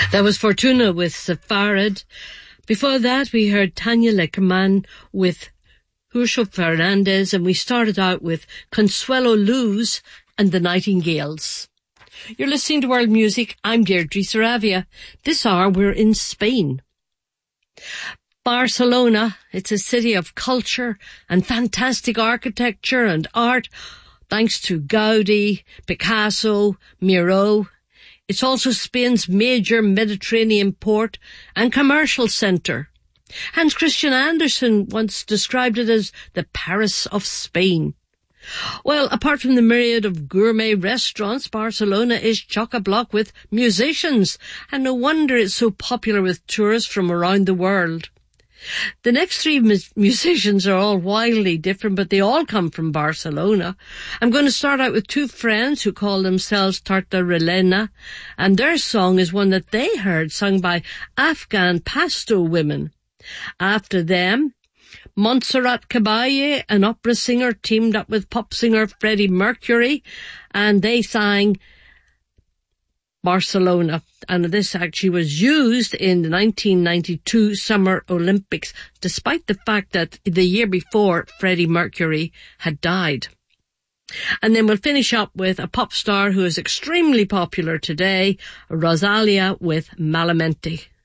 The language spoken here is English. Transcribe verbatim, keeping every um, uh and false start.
That was Fortuna with Safarid. Before that, we heard Tanya Leckerman with Urso Fernandez, and we started out with Consuelo Luz and the Nightingales. You're listening to World Music. I'm Deirdre Saravia. This hour, we're in Spain. Barcelona, it's a city of culture and fantastic architecture and art, thanks to Gaudi, Picasso, Miro. It's also Spain's major Mediterranean port and commercial centre. Hans Christian Andersen once described it as the Paris of Spain. Well, apart from the myriad of gourmet restaurants, Barcelona is chock-a-block with musicians, and no wonder it's so popular with tourists from around the world. The next three mu- musicians are all wildly different, but they all come from Barcelona. I'm going to start out with two friends who call themselves Tartarelena, and their song is one that they heard sung by Afghan Pasto women. After them, Montserrat Caballé, an opera singer, teamed up with pop singer Freddie Mercury, and they sang Barcelona, and this actually was used in the nineteen ninety-two Summer Olympics, despite the fact that the year before Freddie Mercury had died. And then we'll finish up with a pop star who is extremely popular today, Rosalia with Malamente.